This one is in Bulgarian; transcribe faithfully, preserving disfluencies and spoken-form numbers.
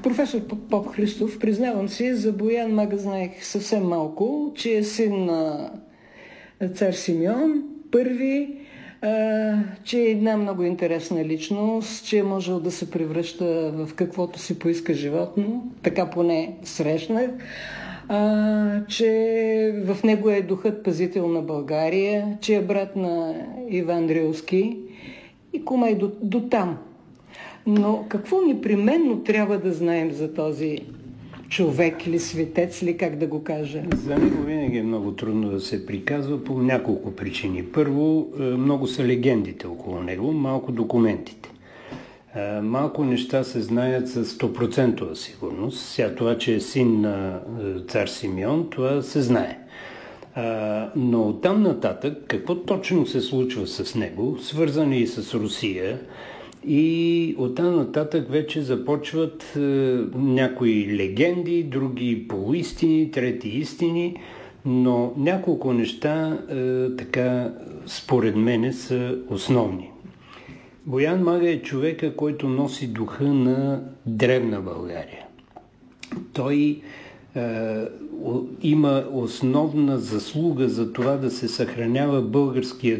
професор Поп Христов, признавам си, за Боян Мага знаех съвсем малко, че е син на цар Симеон първи, а, че е една много интересна личност, че е можел да се превръща в каквото си поиска животно, така поне срещнах, а, че в него е духът пазител на България, че е брат на Иван Рилски и кума и до, до там. Но какво непременно трябва да знаем за този човек или светец, или как да го кажа? За него винаги е много трудно да се приказва по няколко причини. Първо, много са легендите около него, малко документите. Малко неща се знаят с сто процента сигурност. Сега това, че е син на цар Симеон, това се знае. Но оттам нататък, какво точно се случва с него, свързани и с Русия, и оттам нататък вече започват е, някои легенди, други полуистини, трети истини, но няколко неща е, така според мене са основни. Боян Мага е човека, който носи духа на древна България. Той е, има основна заслуга за това да се съхранява българския